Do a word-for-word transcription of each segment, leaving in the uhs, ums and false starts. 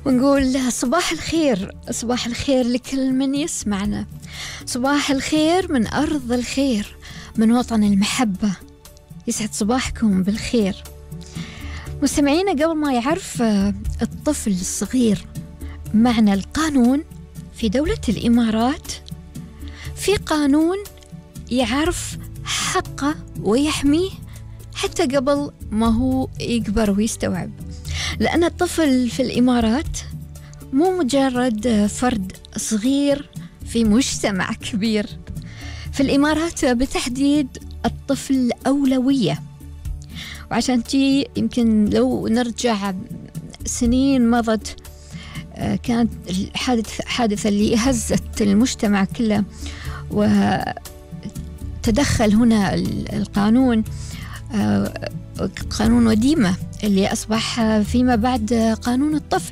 ونقول صباح الخير، صباح الخير لكل من يسمعنا، صباح الخير من أرض الخير، من وطن المحبة. يسعد صباحكم بالخير. مستمعينا، قبل ما يعرف الطفل الصغير معنى القانون في دولة الإمارات، في قانون يعرف حقه ويحميه حتى قبل ما هو يكبر ويستوعب. لأن الطفل في الإمارات مو مجرد فرد صغير في مجتمع كبير. في الإمارات بالتحديد الطفل أولوية، وعشان تي يمكن لو نرجع سنين مضت كانت الحادث حادثة اللي هزت المجتمع كله، وتدخل هنا القانون قانون وديمة اللي أصبح فيما بعد قانون الطفل.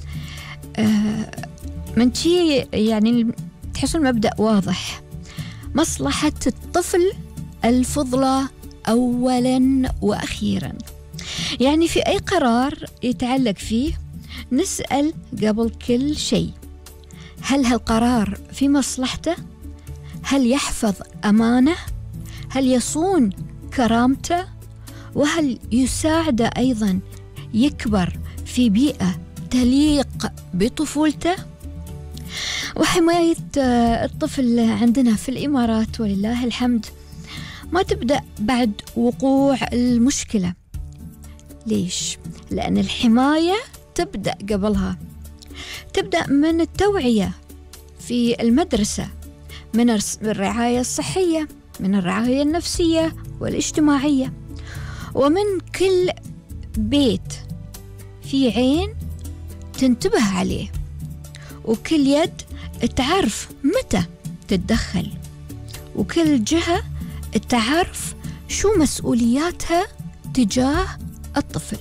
من شي يعني تحسوا المبدأ واضح، مصلحة الطفل الفضلى أولا وأخيرا. يعني في أي قرار يتعلق فيه نسأل قبل كل شيء: هل هالقرار في مصلحته؟ هل يحفظ أمانه؟ هل يصون كرامته؟ وهل يساعده أيضا يكبر في بيئة تليق بطفولته؟ وحماية الطفل عندنا في الإمارات ولله الحمد ما تبدأ بعد وقوع المشكلة. ليش؟ لأن الحماية تبدأ قبلها، تبدأ من التوعية في المدرسة، من الرعاية الصحية، من الرعاية النفسية والاجتماعية، ومن كل بيت في عين تنتبه عليه، وكل يد تعرف متى تتدخل، وكل جهة تعرف شو مسؤولياتها تجاه الطفل.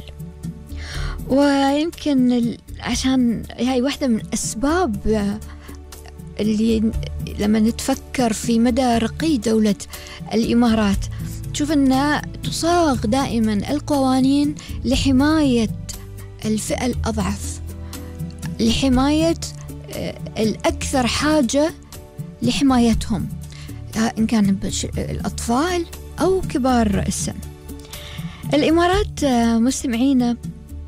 ويمكن عشان هاي واحدة من أسباب اللي لما نتفكر في مدى رقي دولة الإمارات تشوف أن تصاغ دائما القوانين لحماية الفئة الأضعف، لحماية الأكثر حاجة لحمايتهم، إن كان الأطفال أو كبار السن. الإمارات مستمعينا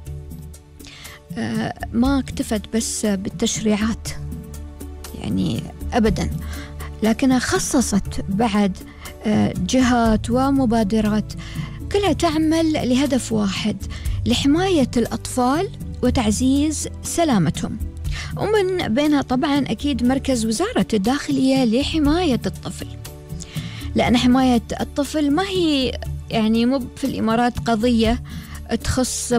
ما اكتفت بس بالتشريعات يعني أبدا، لكنها خصصت بعد جهات ومبادرات كلها تعمل لهدف واحد: لحماية الأطفال وتعزيز سلامتهم. ومن بينها طبعا أكيد مركز وزارة الداخلية لحماية الطفل، لأن حماية الطفل ما هي يعني مو في الإمارات قضية تخص